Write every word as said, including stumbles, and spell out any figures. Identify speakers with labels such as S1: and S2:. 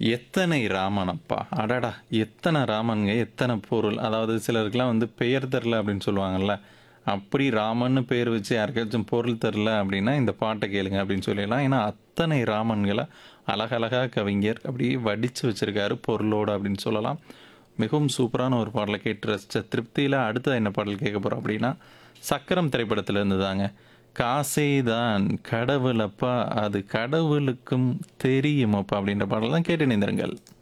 S1: எத்தனை ராமனப்பா! அடடா! எத்தனை ராமன்ங்க, எத்தனை பொருள். அதாவது சிலருக்குலாம் வந்து பெயர் தெரில அப்படின்னு சொல்லுவாங்கல்ல. அப்படி ராமன்னு பேர் வச்சு யாருக்காச்சும் பொருள் தெரில அப்படின்னா, இந்த பாட்ட கேளுங்க அப்படின்னு சொல்லிடலாம். ஏன்னா, அத்தனை ராமன்கள அழகழகா கவிஞர் அப்படியே வடிச்சு வச்சிருக்காரு பொருளோட அப்படின்னு சொல்லலாம். மிகவும் சூப்பரான ஒரு பாடல கேட்டு ரசிச்ச திருப்தியில அடுத்தது என்ன பாடல் கேட்க போறோம் அப்படின்னா, சக்கரம் திரைப்படத்துல இருந்து தாங்க. காசே தான் கடவுளப்பா அது கடவுளுக்கும் தெரியுமப்பா அப்படின்ற பாடல் தான் கேட்டு இணைந்திருங்கள்.